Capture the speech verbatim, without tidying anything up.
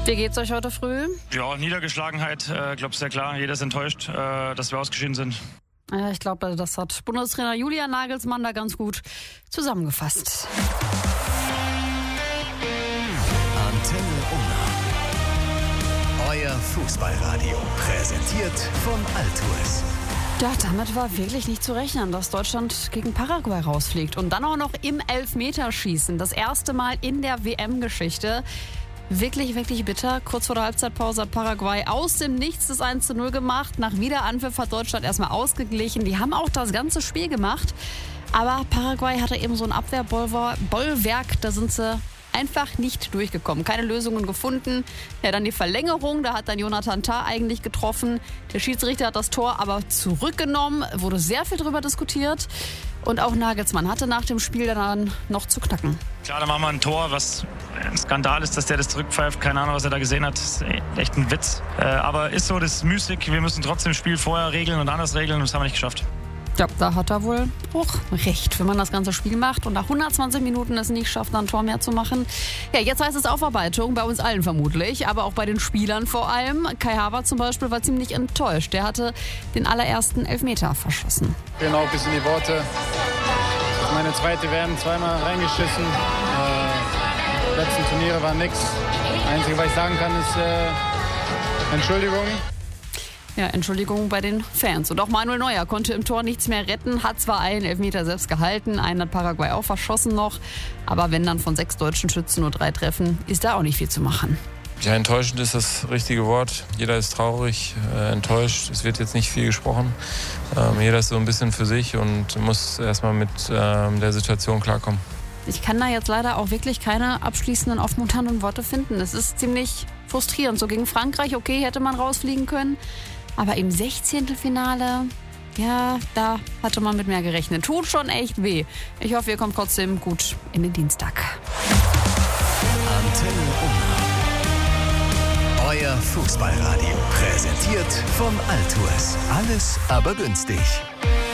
Wie geht's euch heute früh? Ja, Niedergeschlagenheit, äh, glaube sehr klar. Jeder ist enttäuscht, äh, dass wir ausgeschieden sind. Ja, ich glaube, das hat Bundestrainer Julian Nagelsmann da ganz gut zusammengefasst. Antenne Unna. Euer Fußballradio. Präsentiert von Altues. Ja, damit war wirklich nicht zu rechnen, dass Deutschland gegen Paraguay rausfliegt. Und dann auch noch im Elfmeterschießen. Das erste Mal in der W M-Geschichte. Wirklich, wirklich bitter. Kurz vor der Halbzeitpause hat Paraguay aus dem Nichts das eins zu null gemacht. Nach Wiederanpfiff hat Deutschland erstmal ausgeglichen. Die haben auch das ganze Spiel gemacht. Aber Paraguay hatte eben so ein Abwehrbollwerk. Da sind sie einfach nicht durchgekommen. Keine Lösungen gefunden. Ja, dann die Verlängerung. Da hat dann Jonathan Tah eigentlich getroffen. Der Schiedsrichter hat das Tor aber zurückgenommen. Wurde sehr viel darüber diskutiert. Und auch Nagelsmann hatte nach dem Spiel dann noch zu knacken. Klar, da machen wir ein Tor, was ein Skandal ist, dass der das zurückpfeift. Keine Ahnung, was er da gesehen hat. Das ist echt ein Witz. Äh, aber ist so, das ist müßig. Wir müssen trotzdem das Spiel vorher regeln und anders regeln. Und das haben wir nicht geschafft. Ja, da hat er wohl auch recht, wenn man das ganze Spiel macht und nach hundertzwanzig Minuten es nicht schafft, dann ein Tor mehr zu machen. Ja, jetzt heißt es Aufarbeitung, bei uns allen vermutlich, aber auch bei den Spielern vor allem. Kai Havertz zum Beispiel war ziemlich enttäuscht. Der hatte den allerersten Elfmeter verschossen. Genau, bis in die Worte. Meine zweite W M zweimal reingeschissen. Äh, die letzten Turniere waren nix. Das Einzige, was ich sagen kann, ist äh, Entschuldigung. Ja, Entschuldigung bei den Fans. Und auch Manuel Neuer konnte im Tor nichts mehr retten, hat zwar einen Elfmeter selbst gehalten, einen hat Paraguay auch verschossen noch, aber wenn dann von sechs deutschen Schützen nur drei treffen, ist da auch nicht viel zu machen. Ja, enttäuschend ist das richtige Wort. Jeder ist traurig, äh, enttäuscht. Es wird jetzt nicht viel gesprochen. Ähm, jeder ist so ein bisschen für sich und muss erstmal mit ähm, der Situation klarkommen. Ich kann da jetzt leider auch wirklich keine abschließenden, aufmunternden Worte finden. Es ist ziemlich frustrierend. So gegen Frankreich, okay, hätte man rausfliegen können. Aber im Sechzehntelfinale, ja, da hatte man mit mehr gerechnet. Tut schon echt weh. Ich hoffe, ihr kommt trotzdem gut in den Dienstag. Antenne Unna. Euer Fußballradio. Präsentiert von Altues. Alles aber günstig.